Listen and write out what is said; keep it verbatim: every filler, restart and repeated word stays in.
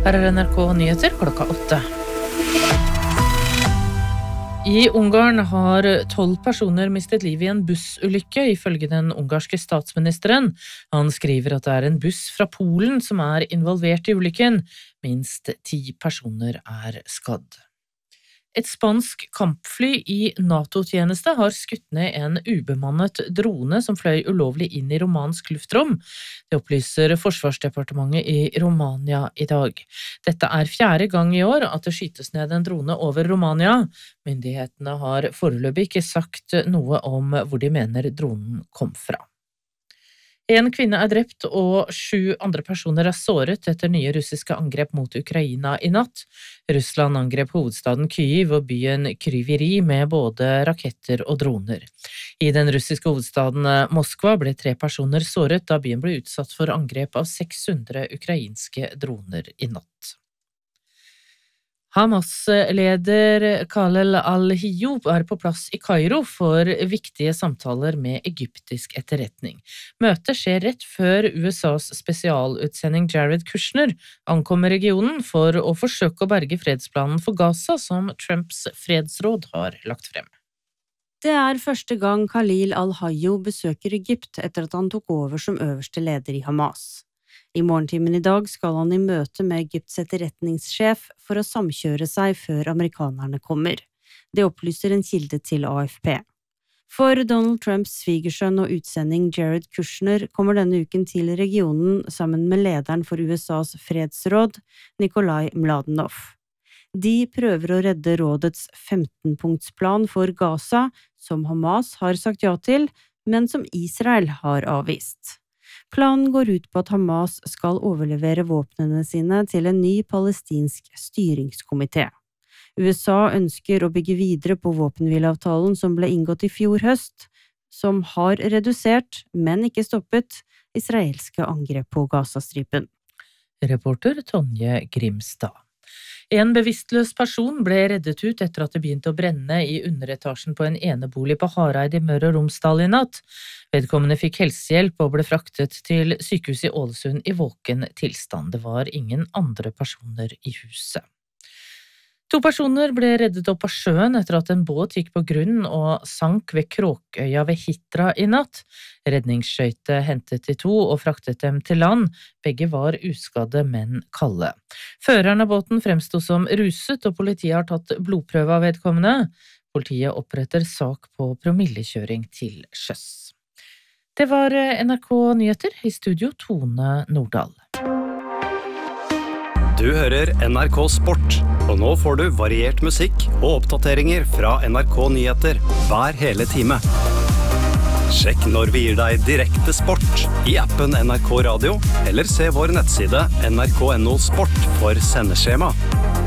Her er N R K Nyheter klokka åtte. I Ungarn har tolv personer mistet liv i en bussulykke, ifølge den ungarske statsministeren. Han skriver at det er en buss fra Polen som er involvert i ulykken. Minst ti personer er skadd. Et spansk kampfly i NATO-tjeneste har skutt ned en ubemannet drone som fløy ulovlig inn i romansk luftrom. Det opplyser Forsvarsdepartementet i Romania i dag. Dette er fjerde gang i år at det skytes ned en drone over Romania. Myndighetene har foreløpig ikke sagt noe om hvor de mener dronen kom fra. En kvinne er drept og sju andre personer er såret etter nye russiske angrep mot Ukraina i natt. Russland angrep hovedstaden Kyiv og byen Kryviri med både raketter og droner. I den russiske hovedstaden Moskva ble tre personer såret da byen ble utsatt for angrep av seks hundre ukrainske droner i natt. Hamas-leder Khalil al-Hayyo er på plass i Kairo for viktige samtaler med egyptisk etterretning. Møtet skjer rett før U S A's spesialutsending Jared Kushner ankommer regionen for å forsøke å berge fredsplanen for Gaza som Trumps fredsråd har lagt frem. Det er første gang Khalil al-Hayyo besøker Egypt etter at han tok over som øverste leder i Hamas. I morgentimen i dag skal han i møte med Egypts etterretningssjef for å samkjøre seg før amerikanerne kommer. Det opplyser en kilde til A F P. For Donald Trumps svigersønn og utsending Jared Kushner kommer denne uken til regionen sammen med lederen for U S A's fredsråd, Nikolai Mladenov. De prøver å redde rådets femten-punktsplan for Gaza, som Hamas har sagt ja til, men som Israel har avvist. Planen går ut på at Hamas skal overlevere våpnene sine til en ny palestinsk styringskomité. U S A ønsker å bygge videre på våpenhvileavtalen som ble inngått i fjor høst, som har redusert, men ikke stoppet, israelske angrep på Gazastripen. Reporter Tonje Grimstad. En bevisstløs person ble reddet ut etter at det begynte å brenne i underetasjen på en enebolig på Hareid i Møre og Romsdal i natt. Vedkommende fikk helsehjelp og ble fraktet til sykehuset i Ålesund i våken tilstand. Det var ingen andre personer i huset. To personer ble reddet opp av sjøen etter at en båt gikk på grunn og sank ved Kråkøya ved Hitra i natt. Redningsskøyte hentet de to og fraktet dem til land. Begge var uskadde, men kalde. Føreren av båten fremsto som ruset, og politiet har tatt blodprøve av vedkommende. Politiet oppretter sak på promillekjøring til sjøs. Det var N R K Nyheter, i studio Tone Nordahl. Du hører N R K Sport, og nå får du variert musikk og oppdateringer fra N R K Nyheter hver hele time. Sjekk når vi gir deg direkte sport i appen N R K Radio, eller se vår nettside N R K punktum no sport for sendeskjema.